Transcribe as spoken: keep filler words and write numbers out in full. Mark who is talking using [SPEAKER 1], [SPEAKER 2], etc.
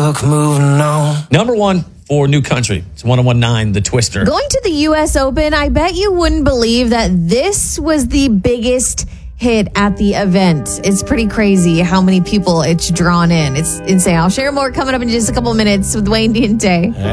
[SPEAKER 1] luck moving on.
[SPEAKER 2] Number one for New Country. It's one oh one nine, The Twister.
[SPEAKER 3] Going to the U S Open, I bet you wouldn't believe that this was the biggest hit at the event. It's pretty crazy how many people it's drawn in. It's insane. I'll share more coming up in just a couple minutes with Wayne Diente.